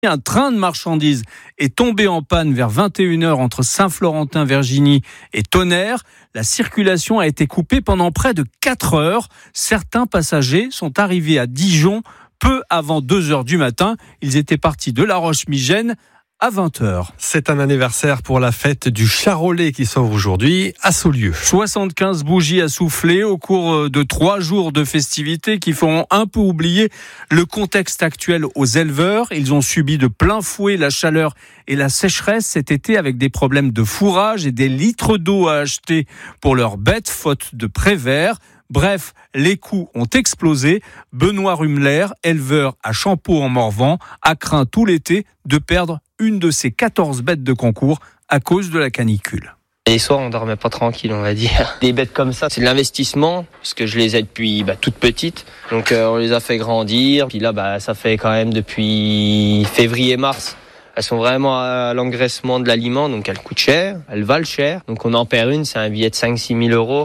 Un train de marchandises est tombé en panne vers 21h entre Saint-Florentin-Virginie et Tonnerre. La circulation a été coupée pendant près de 4 heures. Certains passagers sont arrivés à Dijon peu avant 2h du matin. Ils étaient partis de La Roche-Migène à 20h. C'est un anniversaire pour la fête du Charolais qui s'ouvre aujourd'hui à Saulieu. 75 bougies à souffler au cours de 3 jours de festivités qui feront un peu oublier le contexte actuel aux éleveurs. Ils ont subi de plein fouet la chaleur et la sécheresse cet été avec des problèmes de fourrage et des litres d'eau à acheter pour leurs bêtes faute de prévert. Bref, les coûts ont explosé. Benoît Rumler, éleveur à Champeaux-en-Morvan, a craint tout l'été de perdre une de ses 14 bêtes de concours à cause de la canicule. Les soirs, on dormait pas tranquille, on va dire. Des bêtes comme ça, c'est de l'investissement, parce que je les ai depuis toutes petites. Donc on les a fait grandir. Puis là, ça fait quand même depuis février-mars. Elles sont vraiment à l'engraissement de l'aliment, donc elles coûtent cher, elles valent cher. Donc on en perd une, c'est un billet de 5-6 000 euros.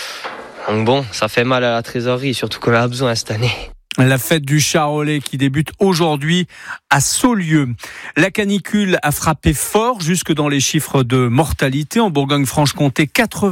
Donc bon, ça fait mal à la trésorerie, surtout qu'on a besoin cette année. La fête du Charolais qui débute aujourd'hui à Saulieu. La canicule a frappé fort jusque dans les chiffres de mortalité. En Bourgogne-Franche-Comté,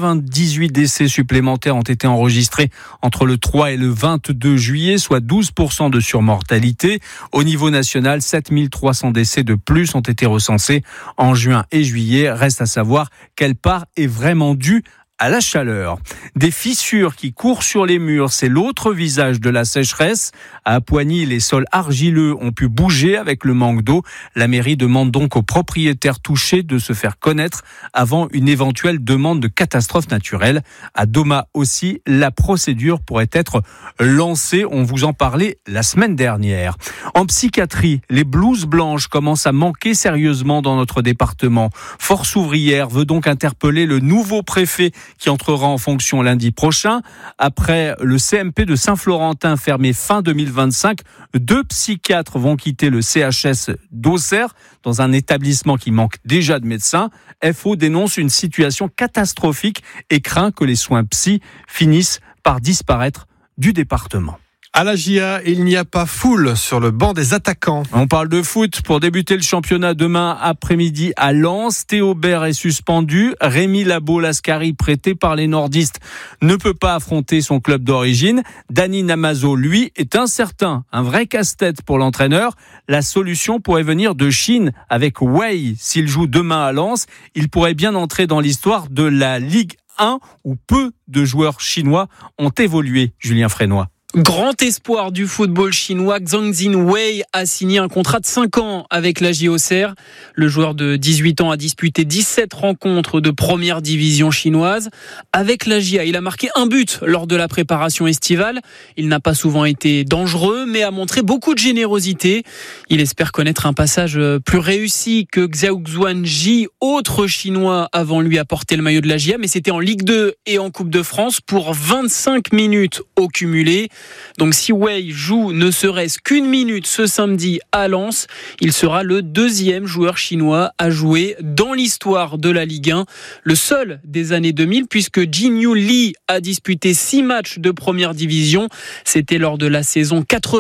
98 décès supplémentaires ont été enregistrés entre le 3 et le 22 juillet, soit 12% de surmortalité. Au niveau national, 7300 décès de plus ont été recensés en juin et juillet. Reste à savoir quelle part est vraiment due à la chaleur. Des fissures qui courent sur les murs, c'est l'autre visage de la sécheresse. À Appoigny, les sols argileux ont pu bouger avec le manque d'eau. La mairie demande donc aux propriétaires touchés de se faire connaître avant une éventuelle demande de catastrophe naturelle. À Doma aussi, la procédure pourrait être lancée. On vous en parlait la semaine dernière. En psychiatrie, les blouses blanches commencent à manquer sérieusement dans notre département. Force ouvrière veut donc interpeller le nouveau préfet qui entrera en fonction lundi prochain. Après le CMP de Saint-Florentin fermé fin 2025, 2 psychiatres vont quitter le CHS d'Auxerre dans un établissement qui manque déjà de médecins. FO dénonce une situation catastrophique et craint que les soins psy finissent par disparaître du département. À la GIA, il n'y a pas foule sur le banc des attaquants. On parle de foot pour débuter le championnat demain après-midi à Lens. Théo Bair est suspendu. Rémi Labo-Lascari, prêté par les nordistes, ne peut pas affronter son club d'origine. Dani Namazo, lui, est incertain. Un vrai casse-tête pour l'entraîneur. La solution pourrait venir de Chine avec Wei. S'il joue demain à Lens, il pourrait bien entrer dans l'histoire de la Ligue 1 où peu de joueurs chinois ont évolué. Julien Frénois. Grand espoir du football chinois, Zhang Xin-Wei a signé un contrat de 5 ans avec la Auxerre. Le joueur de 18 ans a disputé 17 rencontres de première division chinoise. Avec la GIA, il a marqué un but lors de la préparation estivale. Il n'a pas souvent été dangereux, mais a montré beaucoup de générosité. Il espère connaître un passage plus réussi que Xiao Xuanji, autre chinois avant lui à porter le maillot de la GIA, mais c'était en Ligue 2 et en Coupe de France pour 25 minutes au cumulé. Donc si Wei joue ne serait-ce qu'une minute ce samedi à Lens, il sera le 2e joueur chinois à jouer dans l'histoire de la Ligue 1, le seul des années 2000 puisque Jinyu Li a disputé 6 matchs de première division. C'était lors de la saison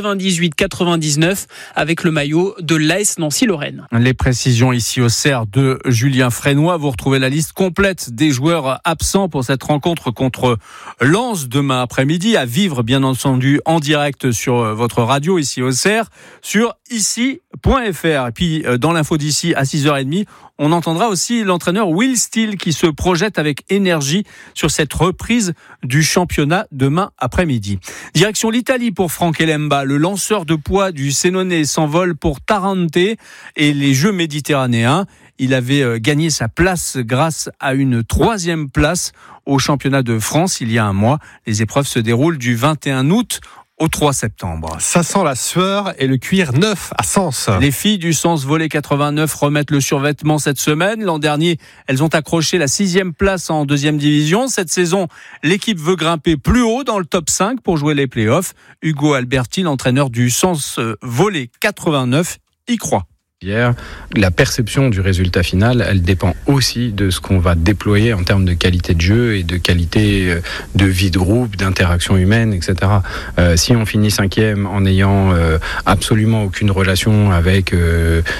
98-99 avec le maillot de l'AS Nancy-Lorraine. Les précisions ici au CER de Julien Frénois. Vous retrouvez la liste complète des joueurs absents pour cette rencontre contre Lens demain après-midi, à vivre bien entendu en direct sur votre radio ici au CER, sur ici.fr. Et puis dans l'info d'ici à 6h30, on entendra aussi l'entraîneur Will Steele qui se projette avec énergie sur cette reprise du championnat demain après-midi. Direction l'Italie pour Franck Elemba. Le lanceur de poids du Sénonais s'envole pour Tarente et les Jeux méditerranéens. Il avait gagné sa place grâce à une 3e place au championnat de France il y a un mois. Les épreuves se déroulent du 21 août au 3 septembre. Ça sent la sueur et le cuir neuf à Sens. Les filles du Sens Volley 89 remettent le survêtement cette semaine. L'an dernier, elles ont accroché la 6e place en 2e division. Cette saison, l'équipe veut grimper plus haut dans le top 5 pour jouer les playoffs. Hugo Alberti, l'entraîneur du Sens Volley 89, y croit. La perception du résultat final, elle dépend aussi de ce qu'on va déployer en termes de qualité de jeu et de qualité de vie de groupe, d'interaction humaine, etc. Si on finit 5e en n'ayant absolument aucune relation avec